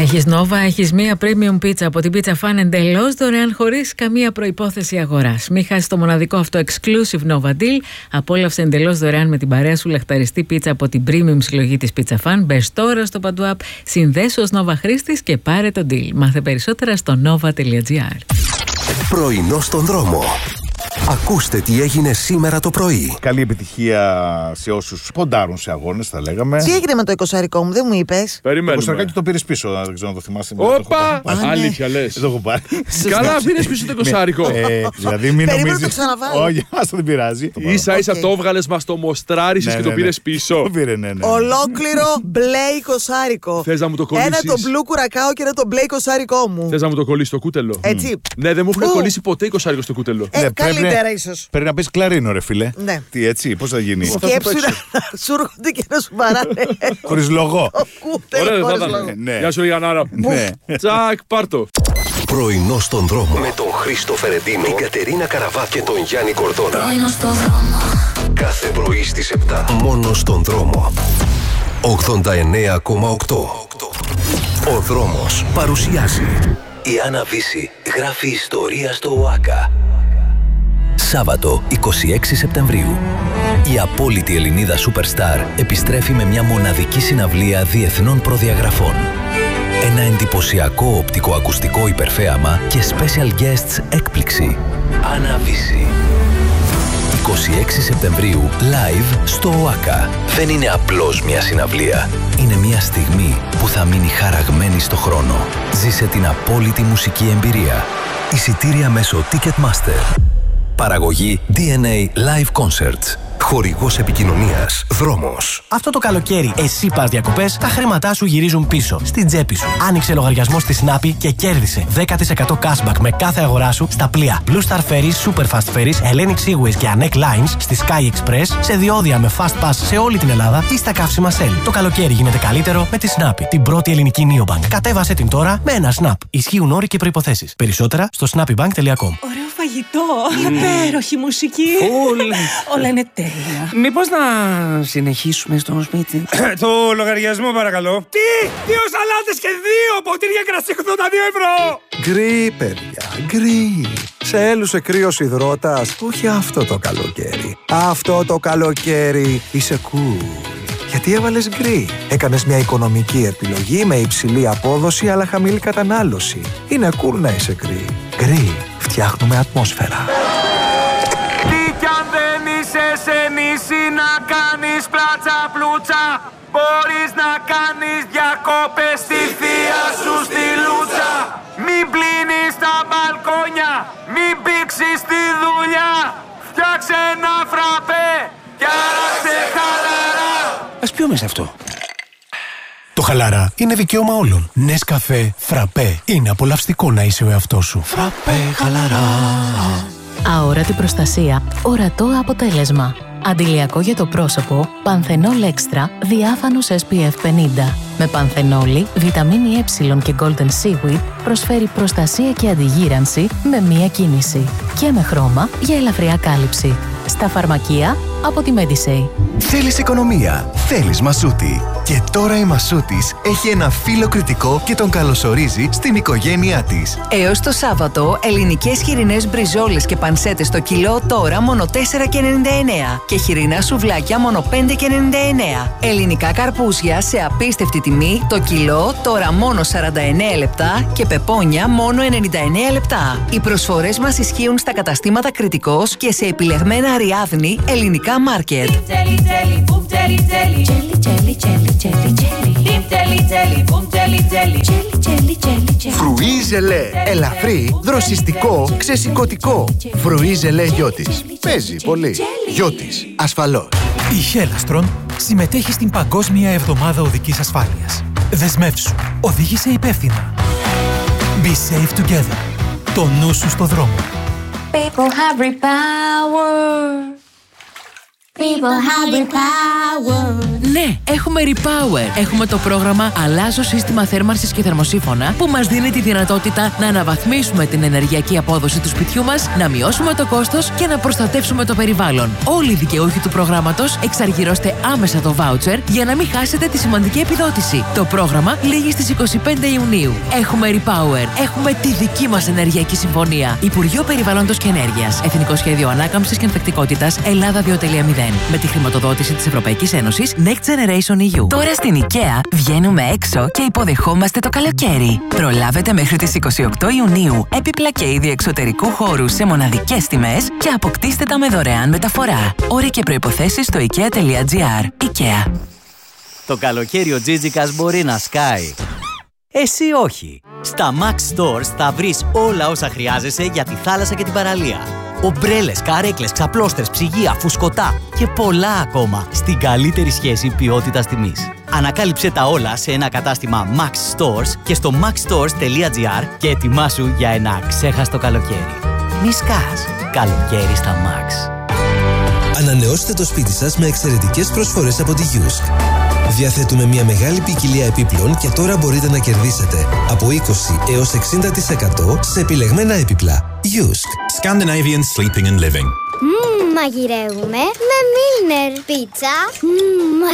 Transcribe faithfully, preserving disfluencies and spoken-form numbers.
Έχεις Nova, έχεις μία premium πίτσα από την Pizza Fan εντελώς δωρεάν χωρίς καμία προϋπόθεση αγοράς. Μην χάσεις το μοναδικό αυτό exclusive Nova Deal. Απόλαυσε εντελώς δωρεάν με την παρέα σου λαχταριστή πίτσα από την premium συλλογή της Pizza Fan. Μπες τώρα στο Παντού App, συνδέσου ως Nova χρήστης και πάρε το deal. Μάθε περισσότερα στο nova τελεία gr. Πρωινό στον δρόμο. Ακούστε τι έγινε σήμερα το πρωί. Καλή επιτυχία σε όσους ποντάρουν σε αγώνες, θα λέγαμε. Τι έγινε με το εικοσάρικο μου, δεν μου είπες? Περιμένουμε. Το εικοσάρικο το πήρες πίσω, δεν ξέρω αν το θυμάσαι. Όπα! Αλήθεια λες. Δεν το έχω πάρει. Καλά, πήρες πίσω το εικοσάρικο. Δηλαδή μην Περίμενε νομίζεις. το ξαναβάλω. Όχι, άστα δεν πειράζει. Ίσα ίσα το έβγαλες, μας το μοστράρισες και το πήρες πίσω. Το πήρε, ναι, ναι. Ολόκληρο μπλε εικοσάρικο. Θες να μου το κολλήσεις? Ένα το μπλου κουρακάο και ένα το μπλε εικοσάρικό μου. Θες να μου το κολλήσεις στο κούτελο? Έτσι. Ναι, δεν μου έχουν κολλήσει ποτέ εικοσάρικο στο κούτελο. Ε, καλύτερα ίσως. Πρέπει να πεις κλαρίνο, ρε φίλε. Ναι. Τι έτσι, πώς θα γίνει? Σκέψου να σου έρχονται και να σου παράνε. Χωρίς λόγο. Το κούτελο Ωραία, θα χωρίς ήταν. λόγο. Ναι. Γεια σου, Γιαννάρα. Ναι. Τσακ, πάρτο. Πρωινό στον δρόμο. Με τον Χρήστο Φερεντίνο, την Κατερίνα Καραβά και τον Γιάννη Κορδόνα. Πρωινό στον δρόμο. Κάθε πρωί στις επτά. Μόνο στον δρόμο. ογδόντα εννέα κόμμα οκτώ. Ο δρόμος παρουσιάζει. Η Άννα Βύση γράφει ιστορία στο ΟΑΚΑ. Σάββατο εικοστή έκτη Σεπτεμβρίου. Η απόλυτη Ελληνίδα Superstar επιστρέφει με μια μοναδική συναυλία διεθνών προδιαγραφών. Ένα εντυπωσιακό οπτικοακουστικό υπερθέαμα και special guests έκπληξη. Άννα Βύση. εικοστή έκτη Σεπτεμβρίου, live στο ΟΑΚΑ. Δεν είναι απλώς μια συναυλία. Είναι μια στιγμή που θα μείνει χαραγμένη στο χρόνο. Ζήσε την απόλυτη μουσική εμπειρία. Εισιτήρια μέσω Ticketmaster. Παραγωγή ντι εν έι Live Concerts. Χορηγός επικοινωνίας Δρόμος. Αυτό το καλοκαίρι, εσύ πας διακοπές, τα χρήματά σου γυρίζουν πίσω, στην τσέπη σου. Άνοιξε λογαριασμό στη Snappy και κέρδισε δέκα τοις εκατό cashback με κάθε αγορά σου στα πλοία Blue Star Ferries, Superfast Ferries, Hellenic Seaways και Anek Lines, στη Sky Express, σε διόδια με Fast Pass σε όλη την Ελλάδα ή στα καύσιμα Shell. Το καλοκαίρι γίνεται καλύτερο με τη Snappy, την πρώτη ελληνική neobank. Κατέβασε την τώρα με ένα Snap. Ισχύουν όροι και προϋποθέσεις. Περισσότερα στο snappybank τελεία com. Ωραίο φαγητό, υπέροχη μουσική. Όλα είναι τέλεια. Μήπως να συνεχίσουμε στο σπίτι? Το λογαριασμό παρακαλώ. Τι! Δύο σαλάτες και δύο ποτήρια κρασί ογδόντα δύο ευρώ! Γκρι, παιδιά, γκρι. Σε έλουσε κρύος υδρότας, όχι αυτό το καλοκαίρι. Αυτό το καλοκαίρι είσαι cool. Γιατί έβαλες γκρι. Έκανες μια οικονομική επιλογή με υψηλή απόδοση αλλά χαμηλή κατανάλωση. Είναι cool να είσαι γκρι. Γκρι. Φτιάχνουμε ατμόσφαιρα. Τι κι αν δεν είσαι σε νησί να κάνεις πλάτσα πλούτσα, μπορείς να κάνεις διακόπες στη θεία σου στη Λούτσα. Μην πλύνεις τα μπαλκόνια, μην πήξεις τη δουλειά, φτιάξε ένα φραπέ κι άραξε χαλαρά. Ας πιούμε σε αυτό. Το χαλαρά είναι δικαίωμα όλων. Νεσκαφέ, φραπέ. Είναι απολαυστικό να είσαι ο εαυτός σου. Φραπέ, χαλαρά. Αόρατη προστασία, ορατό αποτέλεσμα. Αντιλιακό για το πρόσωπο, Πανθενόλ Extra, διάφανος ες πι εφ πενήντα. Με πανθενόλη, βιταμίνη Ε και Golden Seaweed προσφέρει προστασία και αντιγύρανση με μία κίνηση. Και με χρώμα για ελαφριά κάλυψη. Στα φαρμακεία από τη Medisay. Θέλεις οικονομία, θέλεις Μασούτη. Και τώρα η Μασούτης έχει ένα φίλο κριτικό και τον καλωσορίζει στην οικογένειά της. Έως το Σάββατο, ελληνικές χοιρινές μπριζόλες και πανσέτες το κιλό τώρα μόνο τέσσερα και ενενήντα εννέα και χοιρινά σουβλάκια μόνο πέντε και ενενήντα εννέα. Ελληνικά καρπούζια σε απίστευτη τιμή το κιλό τώρα μόνο σαράντα εννέα λεπτά και πεπόνια μόνο ενενήντα εννέα λεπτά. Οι προσφορές μας ισχύουν στα καταστήματα Κριτικός και σε επιλεγμένα Αριάδνη ελληνικά μάρκετ. Φρουί ζελέ. Ελαφρύ, δροσιστικό, ξεσηκωτικό. Φρουί ζελέ Γιώτης. Παίζει πολύ. Γιώτης. Ασφαλώς. Η Χέλαστρον συμμετέχει στην Παγκόσμια Εβδομάδα Οδικής Ασφάλειας. Δεσμεύσου. Οδήγησε υπεύθυνα. Be safe together. Το νου σου στο δρόμο. People have real power. People have real power. Ναι, έχουμε Repower. Έχουμε το πρόγραμμα Αλλάζω σύστημα θέρμανσης και θερμοσύφωνα που μας δίνει τη δυνατότητα να αναβαθμίσουμε την ενεργειακή απόδοση του σπιτιού μας, να μειώσουμε το κόστος και να προστατεύσουμε το περιβάλλον. Όλοι οι δικαιούχοι του προγράμματος εξαργυρώστε άμεσα το voucher για να μην χάσετε τη σημαντική επιδότηση. Το πρόγραμμα λήγει στις είκοσι πέντε Ιουνίου. Έχουμε Repower. Έχουμε τη δική μας ενεργειακή συμφωνία. Υπουργείο Περιβάλλοντος και Ενέργειας. Εθνικό Σχέδιο Ανάκαμψης και Ανθεκτικότητας Ελλάδα δύο κόμμα μηδέν. Με τη χρηματοδότηση της Ευρωπαϊκής Ένωσης Next Generation ι γιου. Τώρα στην IKEA βγαίνουμε έξω και υποδεχόμαστε το καλοκαίρι. Προλάβετε μέχρι τις είκοσι οκτώ Ιουνίου έπιπλα και είδη εξωτερικού χώρου σε μοναδικές τιμές και αποκτήστε τα με δωρεάν μεταφορά. Όροι και προϋποθέσεις στο ikea τελεία gr. IKEA. Το καλοκαίρι ο Τζίτζικας μπορεί να σκάει. Εσύ όχι. Στα Max Stores θα βρεις όλα όσα χρειάζεσαι για τη θάλασσα και την παραλία. Ομπρέλες, καρέκλες, ξαπλώστερς, ψυγεία, φουσκωτά και πολλά ακόμα στην καλύτερη σχέση ποιότητας τιμής. Ανακάλυψε τα όλα σε ένα κατάστημα Max Stores και στο max stores τελεία gr και ετοιμάσου για ένα ξέχαστο καλοκαίρι. Μη σκάς. Καλοκαίρι στα Max. Ανανεώστε το σπίτι σας με εξαιρετικές προσφορές από τη γιουσκ. Διαθέτουμε μια μεγάλη ποικιλία επίπλων και τώρα μπορείτε να κερδίσετε από είκοσι έως εξήντα τοις εκατό σε επιλεγμένα έπιπλα. γιουσκ. Scandinavian Sleeping and Living. Μμμ, μαγειρεύουμε με Milner πίτσα. Μμμ,